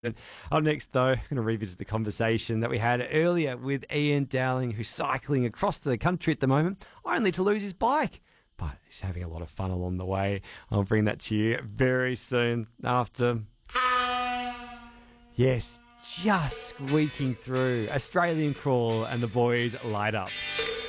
And up next, though, I'm going to revisit the conversation that we had earlier with Ian Dowling, who's cycling across the country at the moment, only to lose his bike. But he's having a lot of fun along the way. I'll bring that to you very soon after. Yes, just squeaking through Australian Crawl and the boys light up.